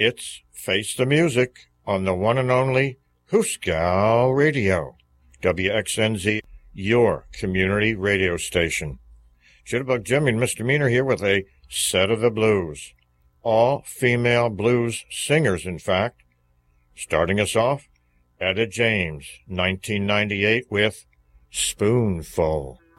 It's Face the Music on the one and only Hooskow Radio. WXNZ, your community radio station. Jitterbug Jimmy and Misdemeanor here with a set of the blues. All female blues singers, in fact. Starting us off, Etta James, 1998 with Spoonful.